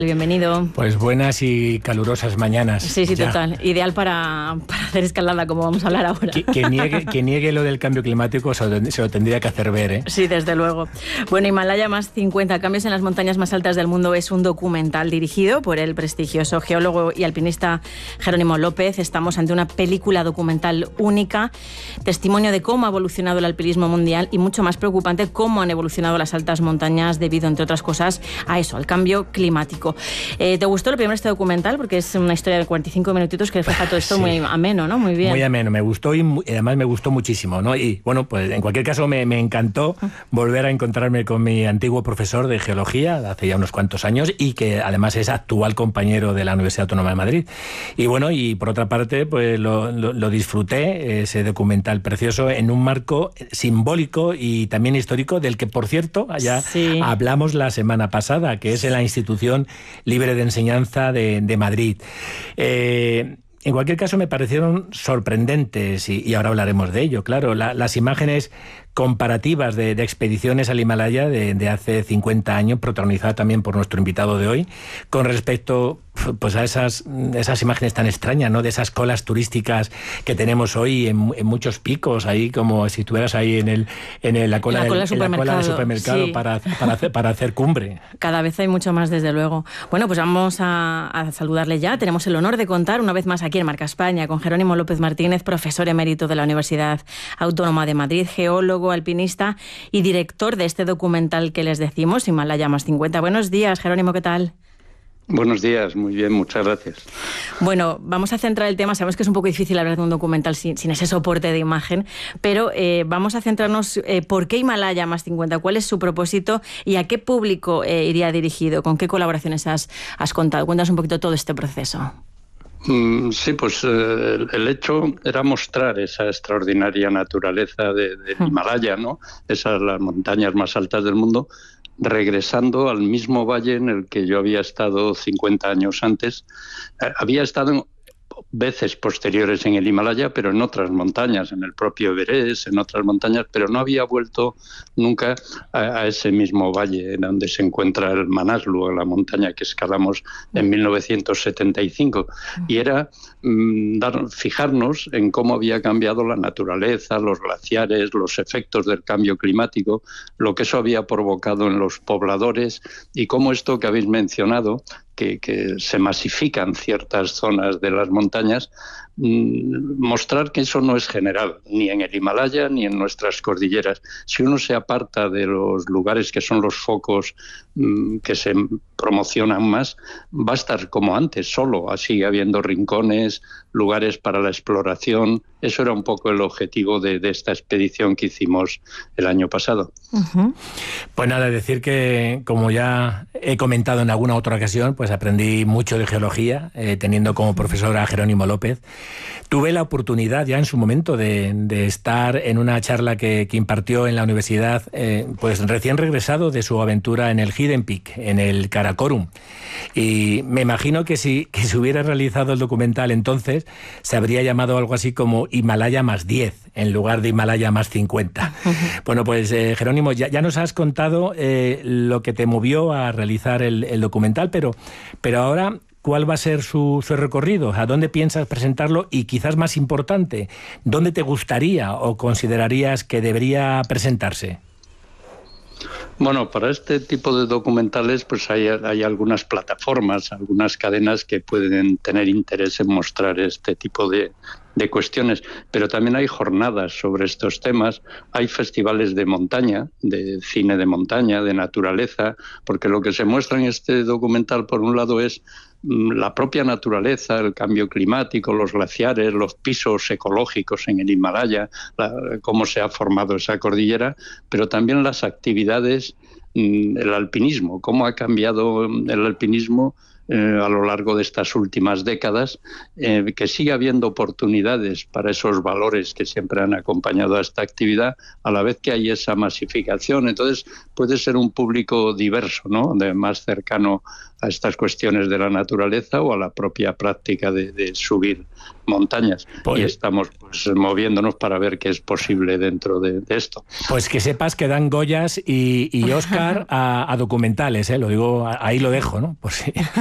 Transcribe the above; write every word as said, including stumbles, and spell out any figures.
Bienvenido. Pues buenas y calurosas mañanas. Sí, sí, ya. Total. Ideal para, para hacer escalada, como vamos a hablar ahora. Que, que, niegue, que niegue lo del cambio climático se lo, se lo tendría que hacer ver, ¿eh? Sí, desde luego. Bueno, Himalaya más cincuenta cambios en las montañas más altas del mundo es un documental dirigido por el prestigioso geólogo y alpinista Jerónimo López. Estamos ante una película documental única, testimonio de cómo ha evolucionado el alpinismo mundial y, mucho más preocupante, cómo han evolucionado las altas montañas debido, entre otras cosas, a eso, al cambio climático. Eh, ¿Te gustó lo primero este documental? Porque es una historia de cuarenta y cinco minutitos que refleja todo esto. Sí. Muy ameno, ¿no? Muy bien. Muy ameno, me gustó y muy, además me gustó muchísimo, ¿no? Y bueno, pues en cualquier caso me, me encantó volver a encontrarme con mi antiguo profesor de geología hace ya unos cuantos años y que además es actual compañero de la Universidad Autónoma de Madrid. Y bueno, y por otra parte, pues lo, lo, lo disfruté, ese documental precioso, en un marco simbólico y también histórico del que, por cierto, ya sí. hablamos la semana pasada, que es en la institución Libre de Enseñanza de, de Madrid. Eh, en cualquier caso, me parecieron sorprendentes y, y ahora hablaremos de ello, claro. La, las imágenes comparativas de, de expediciones al Himalaya de, de hace cincuenta años, protagonizada también por nuestro invitado de hoy, con respecto pues a esas, esas imágenes tan extrañas, ¿no? De esas colas turísticas que tenemos hoy en, en muchos picos, ahí como si estuvieras ahí en, el, en el, la, cola la, del, cola en la cola del supermercado sí. para, para, hacer, para hacer cumbre. Cada vez hay mucho más, desde luego. Bueno, pues vamos a, a saludarle ya. Tenemos el honor de contar una vez más aquí en Marca España con Jerónimo López Martínez, profesor emérito de la Universidad Autónoma de Madrid, geólogo, alpinista y director de este documental que les decimos, Himalaya más cincuenta. Buenos días, Jerónimo, ¿qué tal? Buenos días, muy bien, muchas gracias. Bueno, vamos a centrar el tema. Sabemos que es un poco difícil hablar de un documental sin, sin ese soporte de imagen, pero eh, vamos a centrarnos eh, por qué Himalaya más cincuenta, cuál es su propósito y a qué público eh, iría dirigido, con qué colaboraciones has, has contado. Cuéntanos un poquito todo este proceso. Sí, pues eh, el hecho era mostrar esa extraordinaria naturaleza de, de Himalaya, ¿no? Esas las montañas más altas del mundo, regresando al mismo valle en el que yo había estado cincuenta años antes. Eh, había estado en veces posteriores en el Himalaya, pero en otras montañas, en el propio Everest, en otras montañas, pero no había vuelto nunca a, a ese mismo valle donde se encuentra el Manaslu, la montaña que escalamos en mil novecientos setenta y cinco. Y era mmm, dar, fijarnos en cómo había cambiado la naturaleza, los glaciares, los efectos del cambio climático, lo que eso había provocado en los pobladores y cómo esto que habéis mencionado, Que, que se masifican ciertas zonas de las montañas, mmm, mostrar que eso no es general, ni en el Himalaya ni en nuestras cordilleras. Si uno se aparta de los lugares que son los focos mmm, que se promocionan más, va a estar como antes, solo, sigue habiendo rincones, lugares para la exploración. Eso era un poco el objetivo de, de esta expedición que hicimos el año pasado. Uh-huh. Pues nada, decir que, como ya he comentado en alguna otra ocasión, pues aprendí mucho de geología, eh, teniendo como profesor a Jerónimo López. Tuve la oportunidad ya en su momento de, de estar en una charla que, que impartió en la universidad, eh, pues recién regresado de su aventura en el Hidden Peak, en el Karakorum. Y me imagino que si, que si hubiera realizado el documental entonces, se habría llamado algo así como Himalaya más diez, en lugar de Himalaya más cincuenta. Uh-huh. Bueno, pues eh, Jerónimo, ya, ya nos has contado eh, lo que te movió a realizar el, el documental, pero, pero ahora, ¿cuál va a ser su, su recorrido? ¿A dónde piensas presentarlo? Y quizás más importante, ¿dónde te gustaría o considerarías que debería presentarse? Bueno, para este tipo de documentales pues hay, hay algunas plataformas, algunas cadenas que pueden tener interés en mostrar este tipo de, de cuestiones, pero también hay jornadas sobre estos temas, hay festivales de montaña, de cine de montaña, de naturaleza, porque lo que se muestra en este documental, por un lado, es la propia naturaleza, el cambio climático, los glaciares, los pisos ecológicos en el Himalaya, la, cómo se ha formado esa cordillera, pero también las actividades, el alpinismo, cómo ha cambiado el alpinismo eh, a lo largo de estas últimas décadas, eh, que sigue habiendo oportunidades para esos valores que siempre han acompañado a esta actividad, a la vez que hay esa masificación. Entonces puede ser un público diverso, ¿no?, de más cercano a estas cuestiones de la naturaleza o a la propia práctica de, de subir montañas. Pues, y estamos pues moviéndonos para ver qué es posible dentro de, de esto. Pues que sepas que dan Goyas y, y Oscar a, a documentales, ¿eh? Lo digo, ahí lo dejo, ¿no? Por si...